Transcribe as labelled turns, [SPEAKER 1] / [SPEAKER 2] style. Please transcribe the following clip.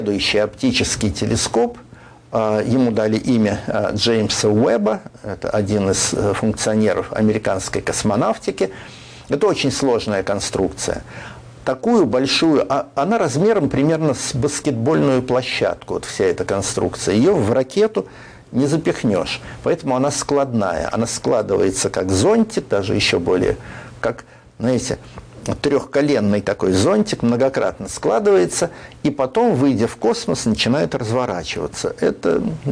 [SPEAKER 1] Следующий оптический телескоп, ему дали имя Джеймса Уэбба, это один из функционеров американской космонавтики. Это очень сложная конструкция. Такую большую, она размером примерно с баскетбольную площадку, вот вся эта конструкция. Ее в ракету не запихнешь, поэтому она складная. Она складывается как зонтик, даже еще более, как, знаете, трехколенный такой зонтик, многократно складывается, и потом, выйдя в космос, начинает разворачиваться. Это